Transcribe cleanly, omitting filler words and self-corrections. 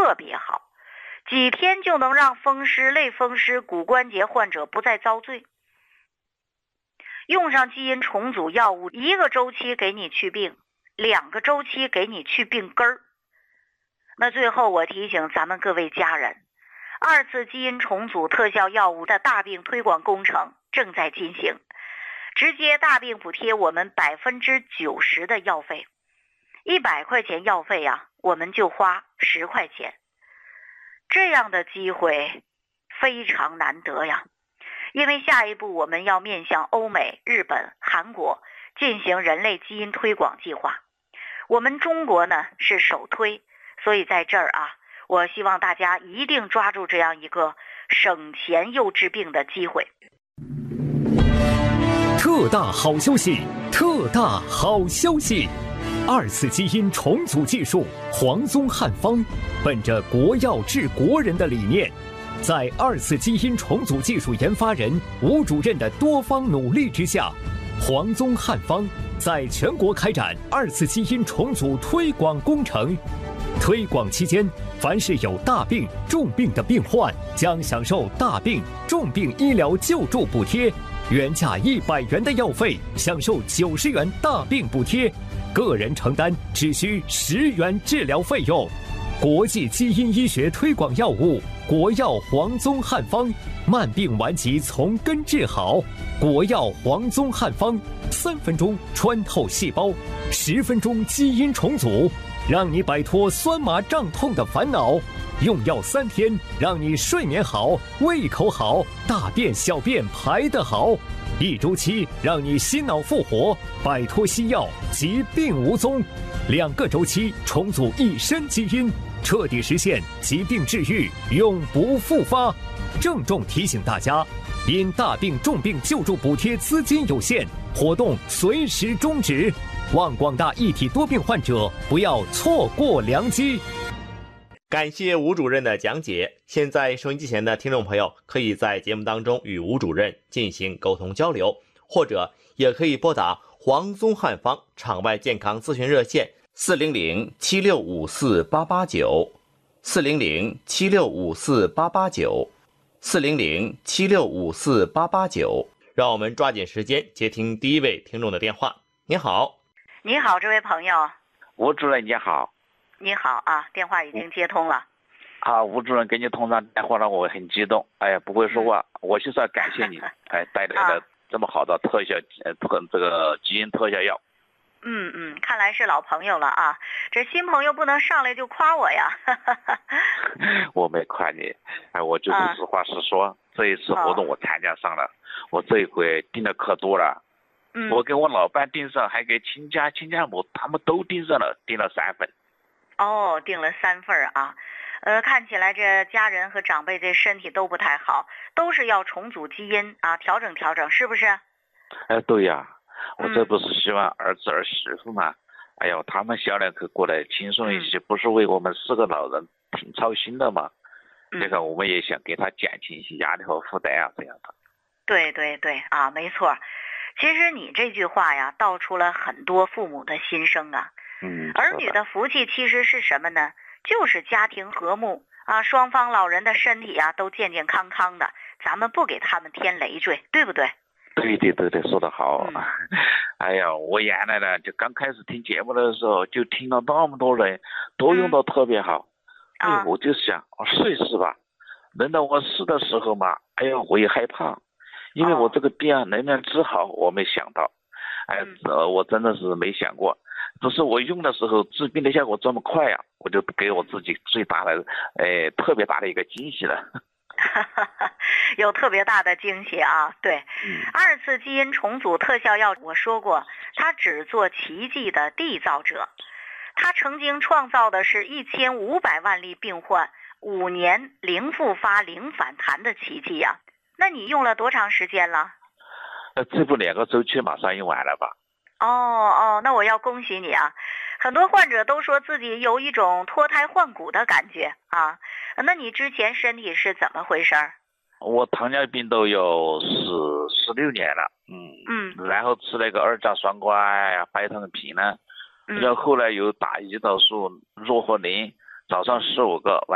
特别好，几天就能让风湿、类风湿、骨关节患者不再遭罪。用上基因重组药物，1个周期给你去病，2个周期给你去病根儿。那最后我提醒咱们各位家人，2次基因重组特效药物的大病推广工程正在进行，直接大病补贴我们90%的药费，100块钱药费我们就花10块钱。这样的机会非常难得呀，因为下一步我们要面向欧美、日本、韩国进行人类基因推广计划，我们中国呢是首推，所以在这儿我希望大家一定抓住这样一个省钱又治病的机会。 特大好消息！特大好消息！2次基因重组技术黄宗汉方，本着国药治国人的理念，在2次基因重组技术研发人吴主任的多方努力之下，黄宗汉方在全国开展2次基因重组推广工程。推广期间，凡是有大病、重病的病患，将享受大病、重病医疗救助补贴，原价100元的药费享受90元大病补贴，个人承担只需10元治疗费用。国际基因医学推广药物国药黄宗汉方，慢病顽疾从根治好。国药黄宗汉方，3分钟穿透细胞，10分钟基因重组，让你摆脱酸麻胀痛的烦恼。用药3天，让你睡眠好、胃口好、大便小便排得好。1周期，让你心脑复活，摆脱西药，疾病无踪。2个周期，重组一身基因，彻底实现疾病治愈，永不复发。郑重提醒大家，因大病重病救助补贴资金有限，活动随时终止，望广大一体多病患者不要错过良机。 感谢吴主任的讲解。现在收音机前的听众朋友可以在节目当中与吴主任进行沟通交流，或者也可以拨打黄宗汉方场外健康咨询热线400-7654-889 400-7654-889 400-7654-889。让我们抓紧时间接听第一位听众的电话。您好。 你好，这位朋友。 吴主任你好。 你好电话已经接通了。 吴主任给你通上电话让我很激动，不会说话，我就是要感谢你，带来的这么好的特效，这个基因特效药。 看来是老朋友了这新朋友不能上来就夸我呀。 我没夸你，我就是实话实说，这一次活动我参加上了，我这一回订的可多了。我给我老伴订上，还给亲家母他们都订上了，订了3份。 订了3份看起来这家人和长辈这身体都不太好，都是要重组基因调整调整，是不是？ 对呀，我这不是希望儿子儿媳妇嘛，他们小两口过来轻松一些，不是为我们4个老人挺操心的嘛。这个我们也想给他减轻一些压力和负担这样的。 对没错。其实你这句话呀，道出了很多父母的心声儿女的福气其实是什么呢？就是家庭和睦双方老人的身体都健健康康的，咱们不给他们添累赘，对不对？ 对，说得好。我原来呢就刚开始听节目的时候，就听到那么多人都用到特别好。我就想试一试吧，轮到我试的时候嘛，我也害怕，因为我这个病能不能治好我没想到。我真的是没想过，只是我用的时候治病的效果这么快我就给我自己最大的特别大的一个惊喜了。 有特别大的惊喜对。2次基因重组特效药，我说过它只做奇迹的缔造者，它曾经创造的是1500万例病患5年零复发零反弹的奇迹那你用了多长时间了？ 这不2个周期马上用完了吧？ 那我要恭喜你很多患者都说自己有一种脱胎换骨的感觉那你之前身体是怎么回事？ 我糖尿病都有16年了，然后吃那个2价双胍白糖平呢，然后后来又打胰岛素弱活灵，早上15个，